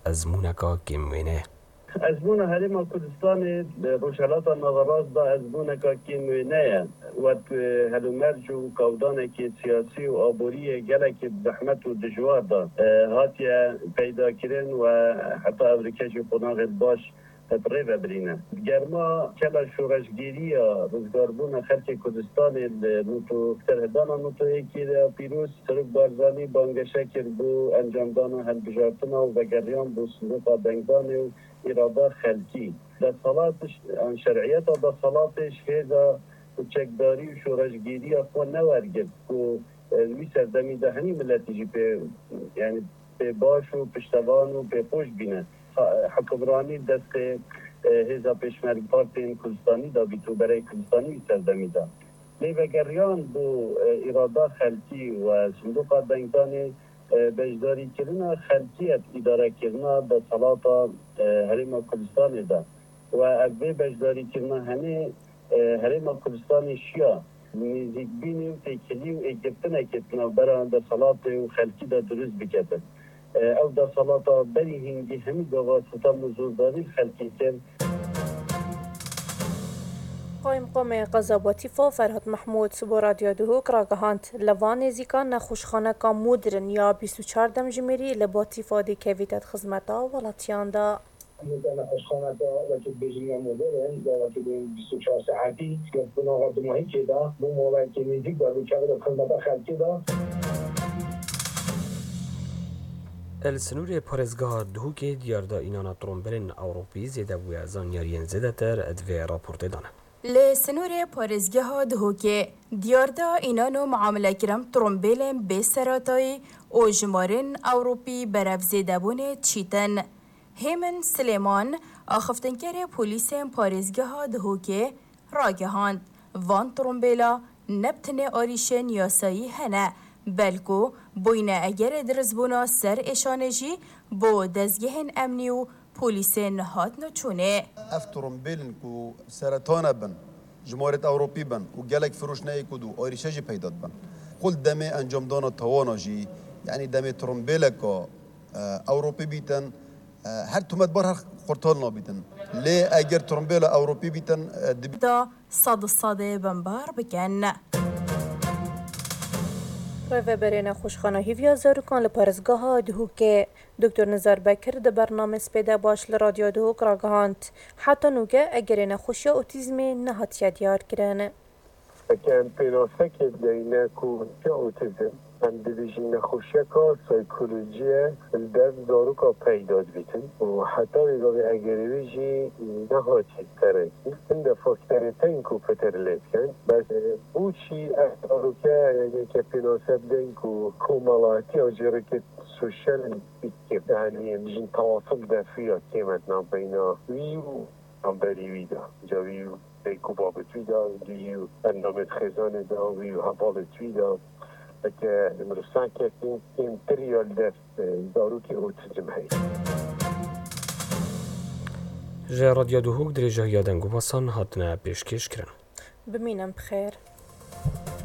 ازمونکا کموینه ازمون هرم کردستان روشالات نظرات دا ازمونکا کموینه و هلومرج و کودان که سیاسی و آبوری گلک زحمت و دجوار دا هاتیا پیدا کرن و حتی امریکش قناغ باش تبرئه ببرینه. گرما کلا شورشگیری روزگاربون خلق کردستان نوتو ترهدان نوتو یکی پیروز سرک بارزانی بانگشه کرد بو انجام دان هل بجارتنا و بگریان بو صندوق بنگدان و اراده خلقی. در صلاتش شرعیت و در صلاتش هیدا چکداری و شورشگیری اخوان نورگد و وی سردمی دهنی ملتی جی یعنی به باش و پشتوان و به خوش بینه. حکمرانی دست هزا پیشمرگ پارتین کردستانی دا بیتو برای کردستانی سردمی دا لیوگریان بو اراده خلقی و صندوق بنگدان بجداری کرنا خلقیت اداره کرنا دا صلاة حریم کردستان دا و اگه بجداری کرنا همه حریم کردستان شیا نزیک بینی و تیکلی و اگفتن اکتنا برای دا صلاة و خلقی دا درست بکتن او در صلاة بری هنگی همی دواسطه مزورداری خلقی کرد. قایم قوم قضاواتی فو فرهاد محمود سبو رادیو دهوک را گهاند لوان زیکان نخوشخانه کا مدرن یا 24 دم جمری لباتی فادی کویتت خدمتا ولاتیان دا نخوشخانه دا وقتی بیجینگ مدرن دا وقتی 24 ساعتی که بناغا دماهی که دا بو موبایل که نزیک دا بو چاقه دا خدمتا خلقی دا السنور پارزگاه دهوک دیاردا اینانا ترومبرن اوروپی زیده بویا زانیارین زیده تر ادوی راپورت دانه. لسنور پارزگاه دهوک دیاردا اینانو معامله کرم ترومبلن به سراتای او جمارن اوروپی برف زیده بونه چیتن. هیمن سلیمان آخفتنکر پولیس پارزگاه دهوک راگهاند وان ترومبلا نبتنه آریشن یاسایی هنه بلکو بوینه اگر درزبونا سر اشانجی با دزگهن امنی و پولیس نهاد نچونه اف ترومبیلن کو سرطان بن جمهوریت اوروپی بن و گلک فروش نهی کدو آریشه جی پیداد بن قل دمه انجام دانا توانا جی یعنی دمه ترومبیل که اوروپی بیتن هر تومت بار هر خورتال نابیتن لی اگر ترومبیل اوروپی بیتن دا صاد بنبار بکن روی برین خوشخانه هیویا زارکان لپارزگاه دهوک دکتر نزار بکر ده برنامه سپیده باش لرادیو دهوک را گهاند حتی نوگه اگرین خوشی اوتیزم نهاتیه دیار کرنه اکن پیناسه که دینه که اوتیزم اندیویژین خوشی که سایکولوژی در دارو که پیداد بیتن و حتی ویگاوی اگریویجی نهاتی تره این ده فاکتریتین که پتر لیتکن بس او چی دارو که پیناسه بدین که کومالاتی آجره که سوشل بیتکه یعنی میشین توافق دفعی کمت نبینا ویو نمبری ویدا جا ویو بیکو بابت ویدا ویو اندامت خزانه دا ویو حبالت ویدا که نمرسان که این تریال دست دارو که اوتیزم هست. جه رادیو دهوک در جه یادنگو باسان هاتنه پیشکش کرن. بمینم بخیر.